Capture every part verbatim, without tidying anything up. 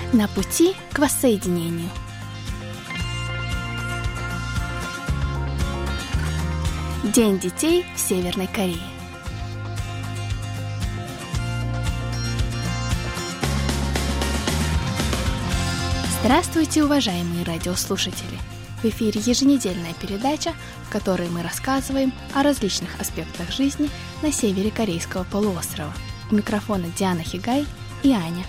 На пути к воссоединению. День детей в Северной Корее. Здравствуйте, уважаемые радиослушатели! В эфире еженедельная передача, в которой мы рассказываем о различных аспектах жизни на севере Корейского полуострова. У микрофона Диана Хигай и Аня.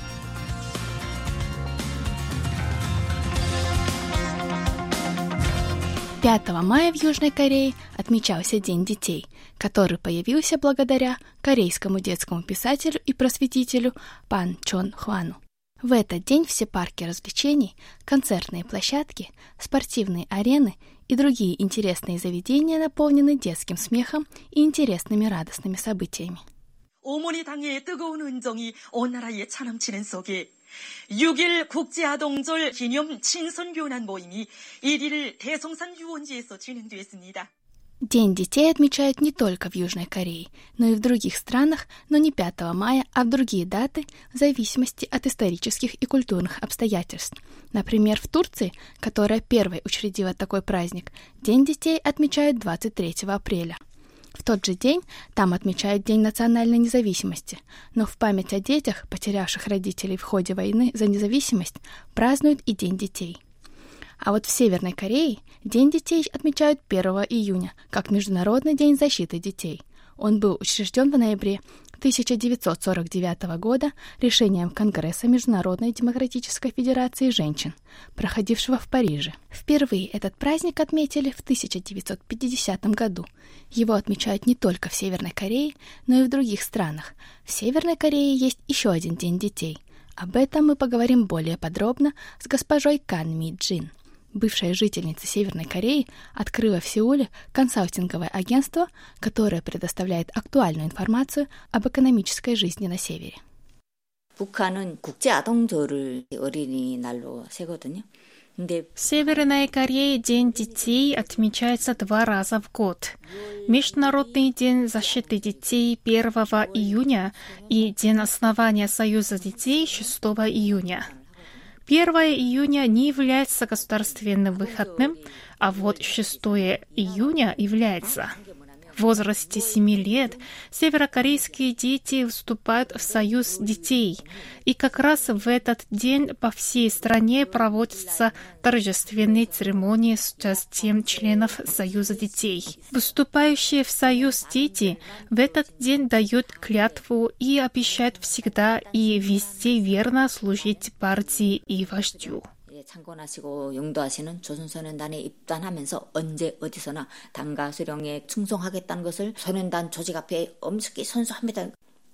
пятого мая в Южной Корее отмечался День детей, который появился благодаря корейскому детскому писателю и просветителю Пан Чон Хвану. В этот день все парки развлечений, концертные площадки, спортивные арены и другие интересные заведения наполнены детским смехом и интересными радостными событиями. 어머니 당의 뜨거운 은정이 온 나라에 차넘치는 속에 육일 국제아동절 기념 친선교환 모임이 일 일 대성산 유원지에서 진행됐습니다. День детей отмечают не только в Южной Корее, но и в других странах, но не пятого мая, а в другие даты, в зависимости от исторических и культурных обстоятельств. Например, в Турции, которая первой учредила такой праздник, День детей отмечают двадцать третьего апреля. В тот же день там отмечают День национальной независимости, но в память о детях, потерявших родителей в ходе войны за независимость, празднуют и День детей. А вот в Северной Корее День детей отмечают первого июня, как Международный день защиты детей. Он был учрежден в ноябре тысяча девятьсот сорок девятого года решением Конгресса Международной демократической федерации женщин, проходившего в Париже. Впервые этот праздник отметили в тысяча девятьсот пятидесятом году. Его отмечают не только в Северной Корее, но и в других странах. В Северной Корее есть еще один День детей. Об этом мы поговорим более подробно с госпожой Кан Ми Джин. Бывшая жительница Северной Кореи открыла в Сеуле консалтинговое агентство, которое предоставляет актуальную информацию об экономической жизни на севере. 북한은 국제아동절을 어린이날로 세거든요. В Северной Корее День детей отмечается два раза в год. Международный день защиты детей первого июня и День основания Союза детей шестого июня. первого июня не является государственным выходным, а вот шестого июня является. В возрасте семи лет северокорейские дети вступают в Союз детей, и как раз в этот день по всей стране проводятся торжественные церемонии с участием членов Союза детей. Вступающие в Союз дети в этот день дают клятву и обещают всегда и везде верно служить партии и вождю. 창건하시고 용도하시는 조선소년단에 입단하면서 언제 어디서나 당과 수령에 충성하겠다는 것을 소년단 조직 앞에 엄숙히 선수합니다.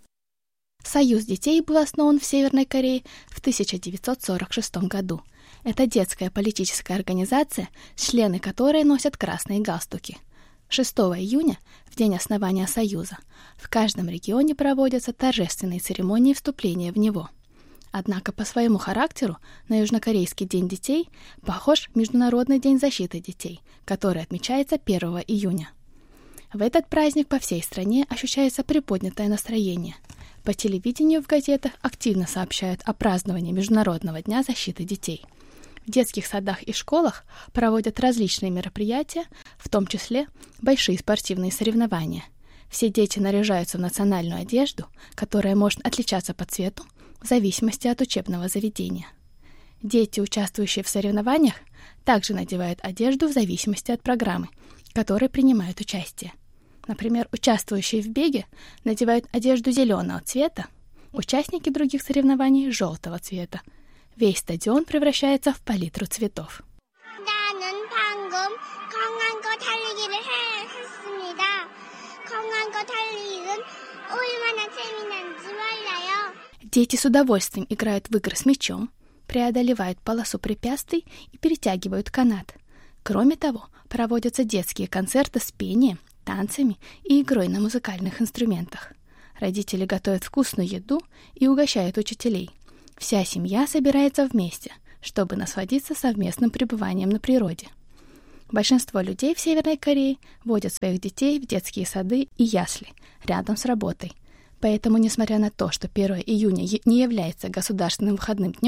Союз детей был основан в Северной Корее в тысяча девятьсот сорок шестом году. Это детская политическая организация, члены которой носят красные галстуки. шестого июня, в день основания Союза, в каждом регионе проводятся торжественные церемонии вступления в него. Однако по своему характеру на Южнокорейский День детей похож Международный день защиты детей, который отмечается первого июня. В этот праздник по всей стране ощущается приподнятое настроение. По телевидению, в газетах активно сообщают о праздновании Международного дня защиты детей. В детских садах и школах проводят различные мероприятия, в том числе большие спортивные соревнования. Все дети наряжаются в национальную одежду, которая может отличаться по цвету, в зависимости от учебного заведения. Дети, участвующие в соревнованиях, также надевают одежду в зависимости от программы, в которой принимают участие. Например, участвующие в беге надевают одежду зеленого цвета, участники других соревнований – желтого цвета. Весь стадион превращается в палитру цветов. 나는 방금 강한 거 달리기를 했습니다. 강한 거 달리기는 얼마나 재미난지 몰라요. Дети с удовольствием играют в игры с мячом, преодолевают полосу препятствий и перетягивают канат. Кроме того, проводятся детские концерты с пением, танцами и игрой на музыкальных инструментах. Родители готовят вкусную еду и угощают учителей. Вся семья собирается вместе, чтобы насладиться совместным пребыванием на природе. Большинство людей в Северной Корее водят своих детей в детские сады и ясли рядом с работой. Поэтому, несмотря на то, что первого июня не является государственным выходным днем,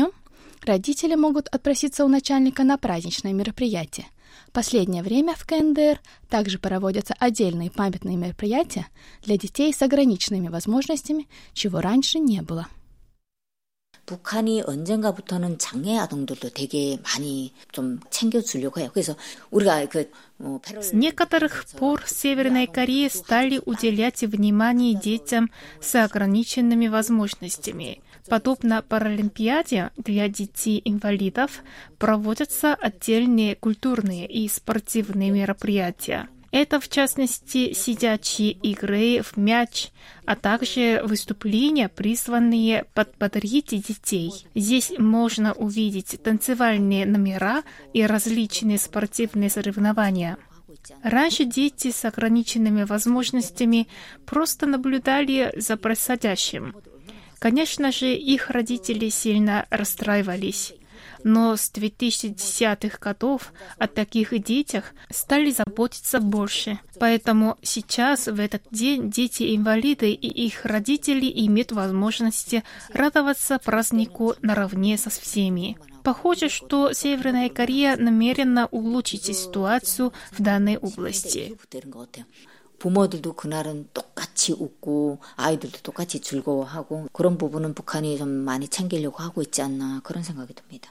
Родители могут отпроситься у начальника на праздничное мероприятие. В последнее время в ка эн дэ эр также проводятся отдельные памятные мероприятия для детей с ограниченными возможностями, чего раньше не было. 북한이 언젠가부터는 장애 아동들도 되게 많이 좀 챙겨주려고 해요. 그래서 우리가 그 С некоторых пор Северная Корея стали уделять внимание детям с ограниченными возможностями. Подобно Паралимпиаде для детей-инвалидов проводятся отдельные культурные и спортивные мероприятия. Это, в частности, сидячие игры в мяч, а также выступления, призванные подбодрить детей. Здесь можно увидеть танцевальные номера и различные спортивные соревнования. Раньше дети с ограниченными возможностями просто наблюдали за происходящим. Конечно же, их родители сильно расстраивались. Но с две тысячи десятых годов о таких детях стали заботиться больше. Поэтому сейчас, в этот день, дети-инвалиды и их родители имеют возможность радоваться празднику наравне со всеми. Похоже, что Северная Корея намерена улучшить ситуацию в данной области. 부모들도 그날은 똑같이 웃고 아이들도 똑같이 즐거워하고 그런 부분은 북한이 좀 많이 챙기려고 하고 있지 않나 그런 생각이 듭니다.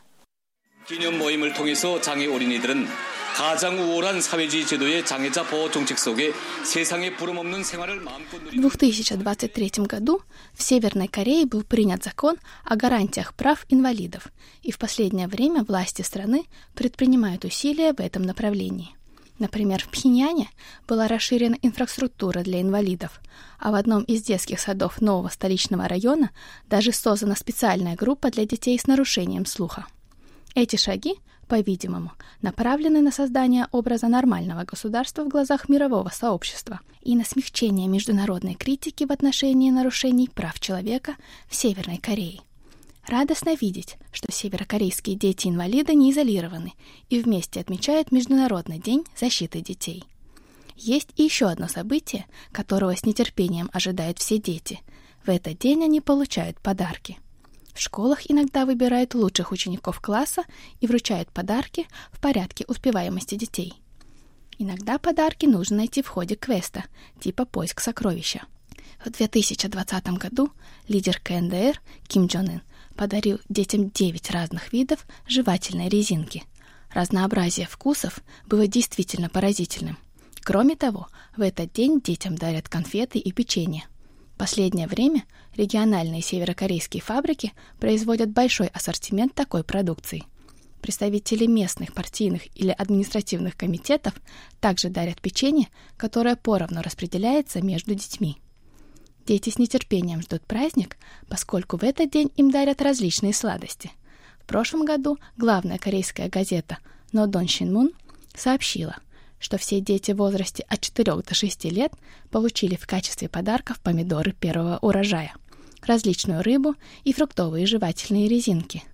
기념 모임을 통해서 장애 어린이들은 가장 우월한 사회주의 제도의 장애자 보호 정책 속에 세상에 부름없는 생활을 마음껏 누리는 В две тысячи двадцать третьем году в Северной Корее был принят закон о гарантиях прав инвалидов, и в последнее время власти страны предпринимают усилия в этом направлении. Например, в Пхеньяне была расширена инфраструктура для инвалидов, а в одном из детских садов нового столичного района даже создана специальная группа для детей с нарушением слуха. Эти шаги, по-видимому, направлены на создание образа нормального государства в глазах мирового сообщества и на смягчение международной критики в отношении нарушений прав человека в Северной Корее. Радостно видеть, что северокорейские дети-инвалиды не изолированы и вместе отмечают Международный день защиты детей. Есть и еще одно событие, которого с нетерпением ожидают все дети. В этот день они получают подарки. В школах иногда выбирают лучших учеников класса и вручают подарки в порядке успеваемости детей. Иногда подарки нужно найти в ходе квеста, типа поиск сокровища. В две тысячи двадцатом году лидер ка эн дэ эр Ким Чон Ын подарил детям девять разных видов жевательной резинки. Разнообразие вкусов было действительно поразительным. Кроме того, в этот день детям дарят конфеты и печенье. В последнее время региональные северокорейские фабрики производят большой ассортимент такой продукции. Представители местных партийных или административных комитетов также дарят печенье, которое поровну распределяется между детьми. Дети с нетерпением ждут праздник, поскольку в этот день им дарят различные сладости. В прошлом году главная корейская газета Нодон Шинмун сообщила, что все дети в возрасте от четырёх до шести лет получили в качестве подарков помидоры первого урожая, различную рыбу и фруктовые жевательные резинки.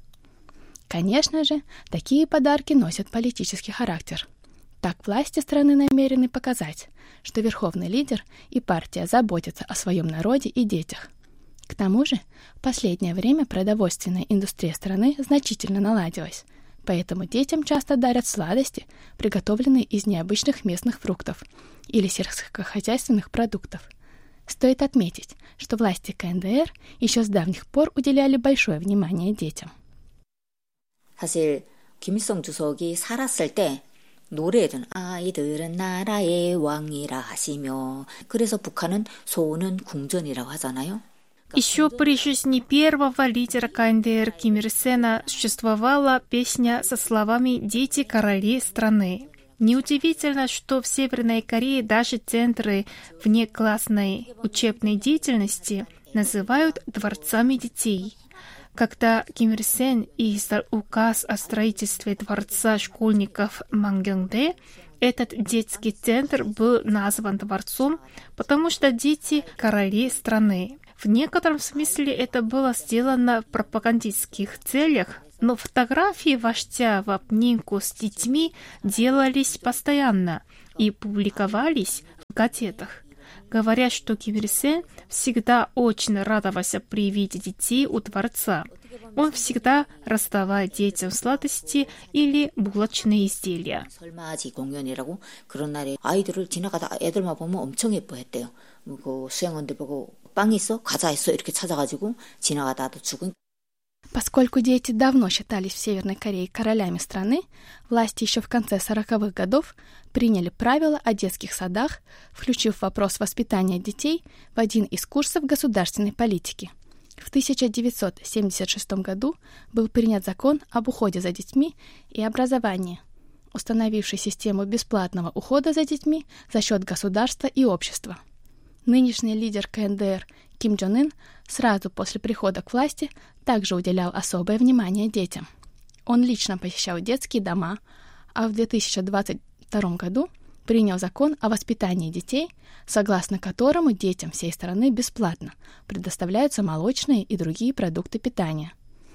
Конечно же, такие подарки носят политический характер. Так власти страны намерены показать, что верховный лидер и партия заботятся о своем народе и детях. К тому же, в последнее время продовольственная индустрия страны значительно наладилась, поэтому детям часто дарят сладости, приготовленные из необычных местных фруктов или сельскохозяйственных продуктов. Стоит отметить, что власти ка эн дэ эр еще с давних пор уделяли большое внимание детям. 사실 김일성 주석이 살았을 때 노래든 아이들은 나라의 왕이라 하시며 그래서 북한은 소는 궁전이라고 하잖아요. Еще при жизни первого лидера ка эн дэ эр Ким Ир Сена существовала песня со словами «Дети королей страны». Неудивительно, что в Северной Корее даже центры внеклассной учебной деятельности называют дворцами детей. Когда Ким Ир Сен издал указ о строительстве дворца школьников Мангёнгдэ, этот детский центр был назван дворцом, потому что дети – короли страны. В некотором смысле это было сделано в пропагандистских целях, но фотографии вождя в обнимку с детьми делались постоянно и публиковались в газетах. Говорят, что Ким Ир Сен всегда очень радовался при виде детей у дворца. Он всегда раздавал детям сладости или булочные изделия. 설맞이 공연이라고 그런 날에 아이들을 지나가다 애들만 보면 엄청 예뻐했대요. 그 수행원들 보고 빵 있어? 과자 있어? 이렇게 찾아가지고 지나가다도 죽은. Поскольку дети давно считались в Северной Корее королями страны, власти еще в конце сороковых годов приняли правила о детских садах, включив вопрос воспитания детей в один из курсов государственной политики. В тысяча девятьсот семьдесят шестом году был принят закон об уходе за детьми и образовании, установивший систему бесплатного ухода за детьми за счет государства и общества. Нынешний лидер КНДР Ким Чен Ын сразу после прихода к власти также уделял особое внимание детям. Он лично посещал детские дома, а в две тысячи двадцать втором году принял закон о воспитании детей, согласно которому детям всей страны бесплатно предоставляются молочные и другие продукты питания.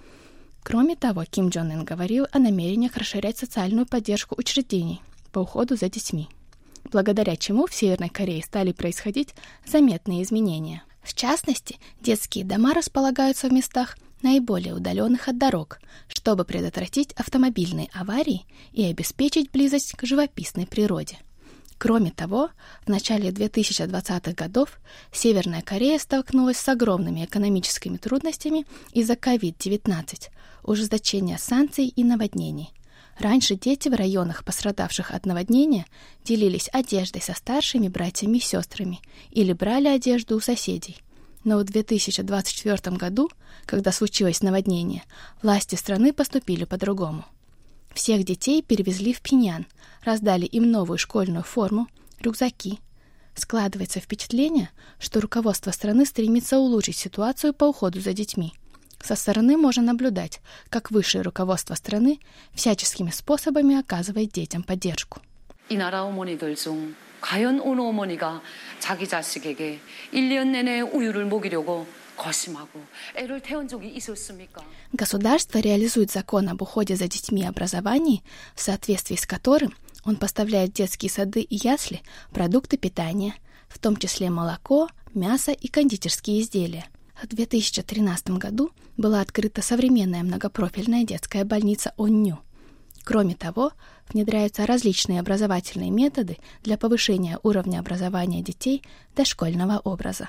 Кроме того, Ким Чен Ын говорил о намерениях расширять социальную поддержку учреждений по уходу за детьми, благодаря чему в Северной Корее стали происходить заметные изменения. В частности, детские дома располагаются в местах, наиболее удаленных от дорог, чтобы предотвратить автомобильные аварии и обеспечить близость к живописной природе. Кроме того, в начале две тысячи двадцатых годов Северная Корея столкнулась с огромными экономическими трудностями из-за ковид девятнадцать, ужесточения санкций и наводнений. Раньше дети в районах, пострадавших от наводнения, делились одеждой со старшими братьями и сестрами или брали одежду у соседей. Но в две тысячи двадцать четвёртом году, когда случилось наводнение, власти страны поступили по-другому. Всех детей перевезли в Пинян, раздали им новую школьную форму, рюкзаки. Складывается впечатление, что руководство страны стремится улучшить ситуацию по уходу за детьми. Со стороны можно наблюдать, как высшее руководство страны всяческими способами оказывает детям поддержку. 이 나라 어머니들 중 과연 어느 어머니가 자기 자식에게 일 년 내내 우유를 먹이려고 거심하고 애를 태운 적이 있었습니까? Государство реализует закон об уходе за детьми и образовании, в соответствии с которым он поставляет в детские сады и ясли продукты питания, в том числе молоко, мясо и кондитерские изделия. В две тысячи тринадцатом году была открыта современная многопрофильная детская больница Онню. Кроме того, внедряются различные образовательные методы для повышения уровня образования детей дошкольного образа.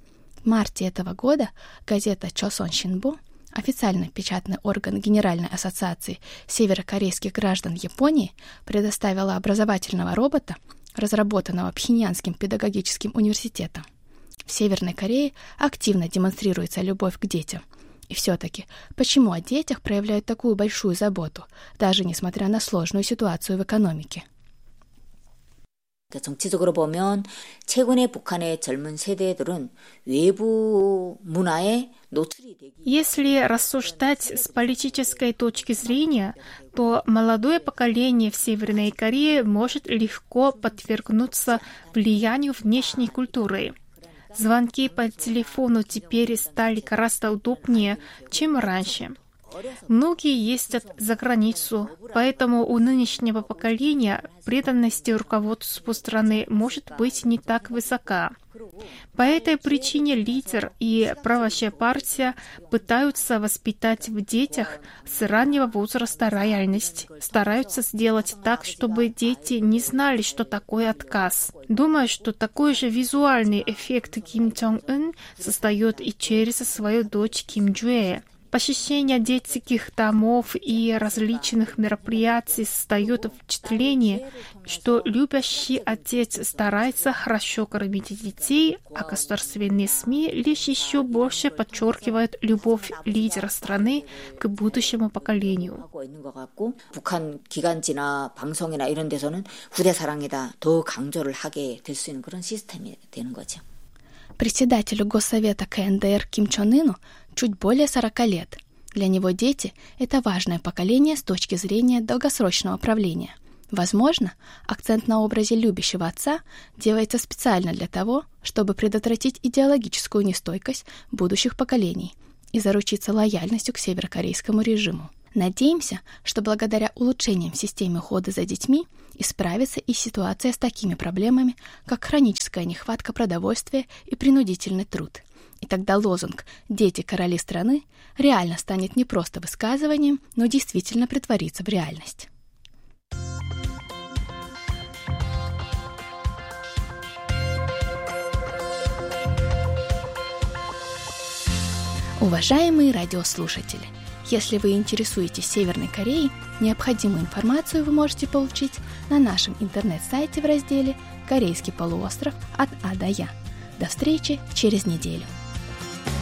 В марте этого года газета Chosun Shinbo, официальный печатный орган Генеральной ассоциации северокорейских граждан Японии, предоставила образовательного робота, разработанного Пхеньянским педагогическим университетом. В Северной Корее активно демонстрируется любовь к детям. И все-таки, почему о детях проявляют такую большую заботу, даже несмотря на сложную ситуацию в экономике? 정치적으로 보면 최근에 북한의 젊은 세대들은 외부 문화에 노출이 되기. Если рассуждать с политической точки зрения, то молодое поколение в Северной Корее может легко подвергнуться влиянию внешней культуры. Звонки по телефону теперь стали гораздо удобнее, чем раньше. Многие ездят за границу, поэтому у нынешнего поколения преданность руководству страны может быть не так высока. По этой причине лидер и правящая партия пытаются воспитать в детях с раннего возраста лояльность, стараются сделать так, чтобы дети не знали, что такое отказ. Думаю, что такой же визуальный эффект Ким Чен Ын создает и через свою дочь Ким Чжуэ. Посещение детских домов и различных мероприятий создает впечатление, что любящий отец старается хорошо кормить детей, а государственные СМИ лишь еще больше подчеркивают любовь лидера страны к будущему поколению. 북한 기관지나 방송이나 이런 데서는 후대 사랑이다 더 강조를 하게 될 수 있는 그런 시스템이 되는 거죠. Председателю Госсовета КНДР Ким Чен Ыну чуть более сорока лет. Для него дети – это важное поколение с точки зрения долгосрочного правления. Возможно, акцент на образе любящего отца делается специально для того, чтобы предотвратить идеологическую нестойкость будущих поколений и заручиться лояльностью к северокорейскому режиму. Надеемся, что благодаря улучшениям в системе ухода за детьми исправится и ситуация с такими проблемами, как хроническая нехватка продовольствия и принудительный труд. И тогда лозунг «Дети – короли страны» реально станет не просто высказыванием, но действительно притворится в реальность. Уважаемые радиослушатели, если вы интересуетесь Северной Кореей, необходимую информацию вы можете получить на нашем интернет-сайте в разделе «Корейский полуостров от А до Я». До встречи через неделю.